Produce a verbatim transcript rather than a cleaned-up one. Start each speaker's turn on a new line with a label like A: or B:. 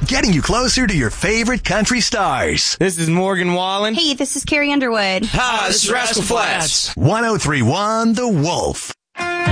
A: getting you closer to your favorite country stars.
B: This is Morgan Wallen.
C: Hey, this is Carrie Underwood.
B: Hi, this is Rascal Flatts.
A: one oh three point one The Wolf.